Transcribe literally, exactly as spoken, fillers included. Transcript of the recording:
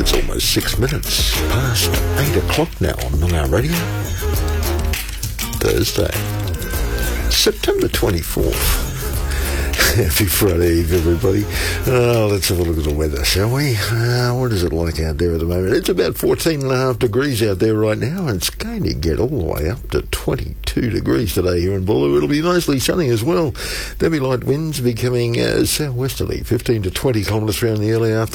It's almost six minutes past eight o'clock now on Noongar Radio. Thursday, September twenty-fourth. Happy Friday Eve, everybody. Uh, let's have a look at the weather, shall we? Uh, what is it like out there at the moment? It's about fourteen and a half degrees out there right now, and it's going to get all the way up to twenty-two degrees today here in Bulu. It'll be mostly sunny as well. There'll be light winds becoming uh, southwesterly, fifteen to twenty kilometres around the early afternoon.